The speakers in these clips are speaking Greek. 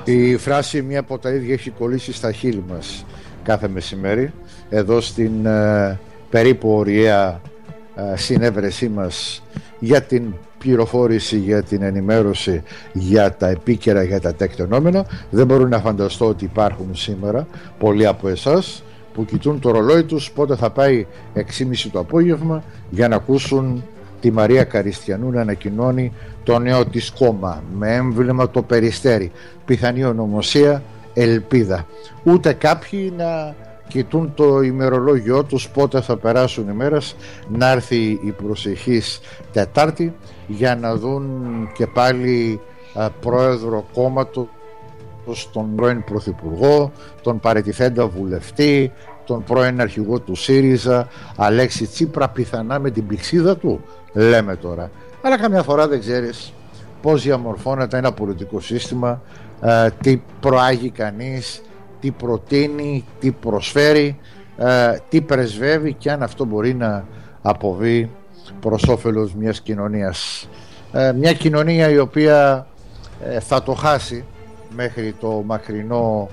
Η φράση «μία από τα ίδια» έχει κολλήσει στα χείλη μας κάθε μεσημέρι εδώ στην περίπου ωριαία συνέβρεσή μας για την πληροφόρηση, για την ενημέρωση για τα επίκαιρα, για τα τεκτενόμενα. Δεν μπορώ να φανταστώ ότι υπάρχουν σήμερα πολλοί από εσάς που κοιτούν το ρολόι τους πότε θα πάει 6.30 το απόγευμα για να ακούσουν τη Μαρία Καριστιανού να ανακοινώνει το νέο της κόμμα με έμβλημα το Περιστέρι, πιθανή ονομοσία Ελπίδα. Ούτε κάποιοι να κοιτούν το ημερολόγιο τους πότε θα περάσουν οι μέρες, να έρθει η προσεχής Τετάρτη για να δουν και πάλι πρόεδρο κόμματος, τον πρώην πρωθυπουργό, τον παραιτηθέντα βουλευτή, τον πρώην αρχηγό του ΣΥΡΙΖΑ Αλέξη Τσίπρα, πιθανά με την πηξίδα του, λέμε τώρα. Αλλά καμιά φορά δεν ξέρεις πώς διαμορφώνεται ένα πολιτικό σύστημα, τι προάγει κανείς, τι προτείνει, τι προσφέρει, τι πρεσβεύει και αν αυτό μπορεί να αποβεί προς όφελος μιας κοινωνίας. Μια κοινωνία η οποία θα το χάσει μέχρι το μακρινό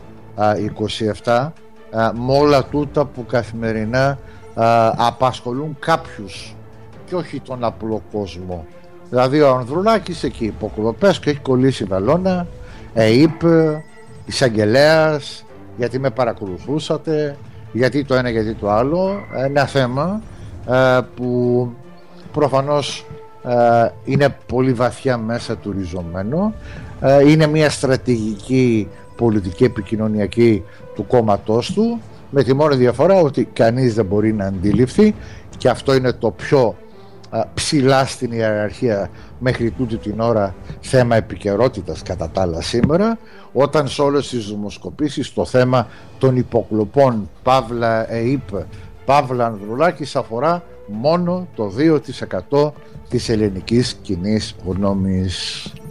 27 με όλα τούτα που καθημερινά απασχολούν κάποιους και όχι τον απλό κόσμο. Δηλαδή ο Ανδρουλάκης εκεί υποκλοπές και έχει κολλήσει βαλώνα, ΕΥΠ, εισαγγελέας, γιατί με παρακολουθούσατε, γιατί το ένα γιατί το άλλο. Ένα θέμα που προφανώς είναι πολύ βαθιά μέσα του ριζωμένο, είναι μια στρατηγική πολιτική επικοινωνιακή του κόμματός του, με τη μόνη διαφορά ότι κανείς δεν μπορεί να αντιληφθεί, και αυτό είναι το πιο ψηλά στην ιεραρχία μέχρι τούτη την ώρα θέμα επικαιρότητας κατά τα άλλα σήμερα, όταν σε όλες τις δημοσκοπήσεις το θέμα των υποκλοπών Παύλα ΕΥΠ Παύλα Ανδρουλάκης αφορά μόνο το 2% της ελληνικής κοινής γνώμης.